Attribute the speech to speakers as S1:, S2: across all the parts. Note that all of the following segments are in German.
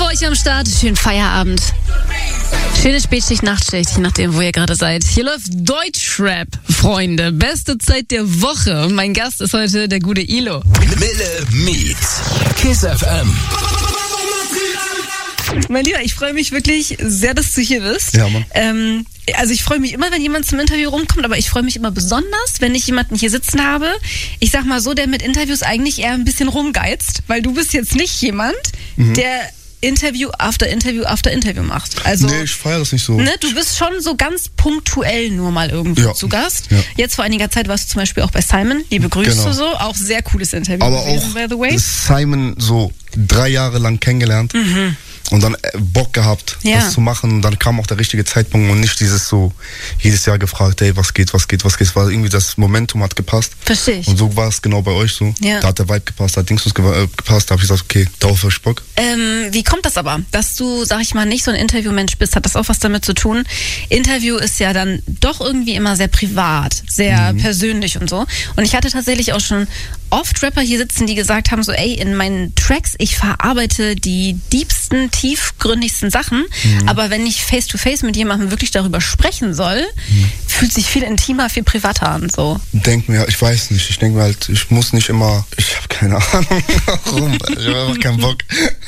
S1: euch am Start. Schönen Feierabend. Schöne Spätschicht, Nachtschicht, je nachdem, wo ihr gerade seid. Hier läuft Deutschrap, Freunde. Beste Zeit der Woche. Und mein Gast ist heute der gute Ilo.
S2: Mille Meets. Kiss FM.
S1: Mein Lieber, ich freue mich wirklich sehr, dass du hier bist.
S3: Ja, Mann.
S1: Also ich freue mich immer, wenn jemand zum Interview rumkommt, aber ich freue mich immer besonders, wenn ich jemanden hier sitzen habe. Ich sag mal so, der mit Interviews eigentlich eher ein bisschen rumgeizt, weil du bist jetzt nicht jemand, der Interview after Interview after Interview macht. Also,
S3: nee, ich feiere das nicht so.
S1: Ne, du bist schon so ganz punktuell nur mal irgendwo zu Gast.
S3: Ja.
S1: Jetzt vor einiger Zeit warst du zum Beispiel auch bei Simon. Liebe Grüße so. Auch sehr cooles Interview
S3: aber
S1: gewesen,
S3: auch
S1: by the way.
S3: Simon so 3 Jahre lang kennengelernt. Und dann Bock gehabt, das zu machen. Und dann kam auch der richtige Zeitpunkt und nicht dieses so jedes Jahr gefragt, ey, was geht. Weil irgendwie das Momentum hat gepasst.
S1: Verstehe ich.
S3: Und so war es genau bei euch so.
S1: Ja.
S3: Da hat der Vibe gepasst, da hat Dingsbums gepasst. Da habe ich gesagt, okay, darauf hab ich Bock.
S1: Wie kommt das aber, dass du, sag ich mal, nicht so ein Interviewmensch bist? Hat das auch was damit zu tun? Interview ist ja dann doch irgendwie immer sehr privat, sehr persönlich und so. Und ich hatte tatsächlich auch schon oft Rapper hier sitzen, die gesagt haben so, ey, in meinen Tracks, ich verarbeite die diebsten, tiefgründigsten Sachen, aber wenn ich face-to-face mit jemandem wirklich darüber sprechen soll, fühlt sich viel intimer, viel privater an, so.
S3: Ich weiß nicht, ich denke mir halt, ich muss nicht immer, ich habe keine Ahnung, warum, ich habe einfach keinen Bock.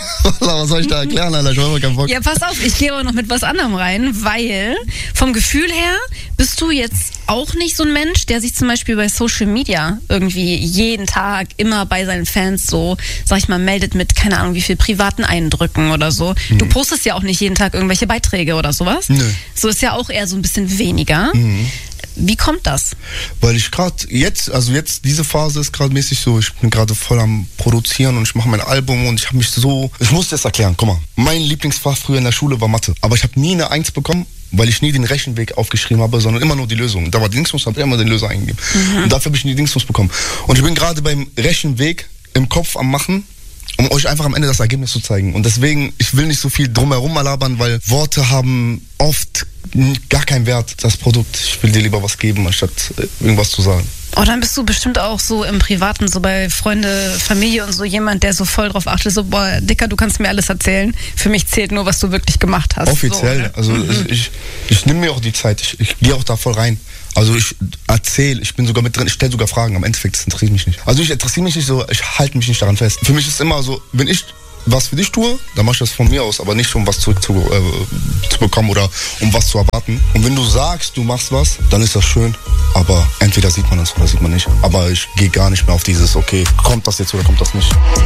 S3: Was soll ich da erklären, Alter, ich habe einfach keinen Bock.
S1: Ja, pass auf, ich gehe aber noch mit was anderem rein, weil vom Gefühl her bist du jetzt auch nicht so ein Mensch, der sich zum Beispiel bei Social Media irgendwie jeden Tag immer bei seinen Fans so, sag ich mal, meldet mit, keine Ahnung, wie viel privaten Eindrücken oder so. Du postest ja auch nicht jeden Tag irgendwelche Beiträge oder sowas.
S3: Nö.
S1: So ist ja auch eher so ein bisschen weniger. Wie kommt das?
S3: Weil ich gerade jetzt, diese Phase ist gerade mäßig so, ich bin gerade voll am Produzieren und ich mache mein Album und ich habe mich so, ich muss das erklären, guck mal, mein Lieblingsfach früher in der Schule war Mathe, aber ich habe nie eine 1 bekommen, weil ich nie den Rechenweg aufgeschrieben habe, sondern immer nur die Lösung. Da war die Dingsbums, habe ich immer den Löser eingegeben. Und dafür habe ich nie die Dingsbums bekommen. Und ich bin gerade beim Rechenweg im Kopf am Machen, um euch einfach am Ende das Ergebnis zu zeigen. Und deswegen, ich will nicht so viel drumherum mal labern, weil Worte haben oft gar keinen Wert, das Produkt. Ich will dir lieber was geben, anstatt irgendwas zu sagen.
S1: Oh, dann bist du bestimmt auch so im Privaten, so bei Freunde, Familie und so jemand, der so voll drauf achtet, so, boah, Dicker, du kannst mir alles erzählen. Für mich zählt nur, was du wirklich gemacht hast.
S3: Offiziell,
S1: so, ne?
S3: Also ich nehme mir auch die Zeit, ich gehe auch da voll rein. Also ich erzähle, ich bin sogar mit drin, ich stelle sogar Fragen, am Endeffekt, das interessiert mich nicht. Also ich interessiere mich nicht so, ich halte mich nicht daran fest. Für mich ist immer so, wenn ich was für dich tue, dann mach ich das von mir aus, aber nicht um was zu bekommen oder um was zu erwarten. Und wenn du sagst, du machst was, dann ist das schön, aber entweder sieht man das oder sieht man nicht. Aber ich gehe gar nicht mehr auf dieses, okay, kommt das jetzt oder kommt das nicht.